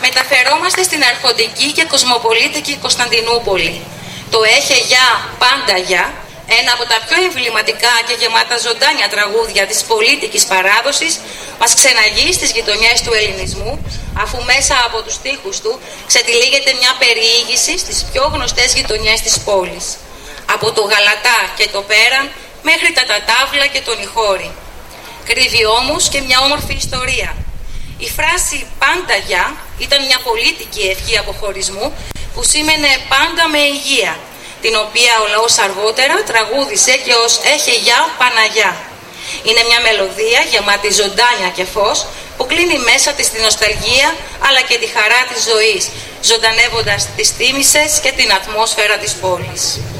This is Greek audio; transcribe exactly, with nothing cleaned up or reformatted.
Μεταφερόμαστε στην αρχοντική και κοσμοπολίτικη Κωνσταντινούπολη. Το «Έχε γεια, πάντα γεια», ένα από τα πιο εμβληματικά και γεμάτα ζωντάνια τραγούδια της πολίτικης παράδοσης, μας ξεναγεί στις γειτονιές του ελληνισμού, αφού μέσα από τους στίχους του ξετυλίγεται μια περιήγηση στις πιο γνωστές γειτονιές της πόλης. Από το Γαλατά και το Πέραν μέχρι τα Τατάβλα και τον Ιχώρη. Κρύβει όμως και μια όμορφη ιστορία. Η φράση «πάντα γεια» ήταν μια πολίτικη ευχή αποχωρισμού που σήμαινε «πάντα με υγεία», την οποία ο λαός αργότερα τραγούδισε και ως «Έχε γεια, Παναγιά». Είναι μια μελωδία γεμάτη ζωντάνια και φως που κλείνει μέσα της τη νοσταλγία αλλά και τη χαρά της ζωής, ζωντανεύοντας τις θύμησες και την ατμόσφαιρα της πόλης.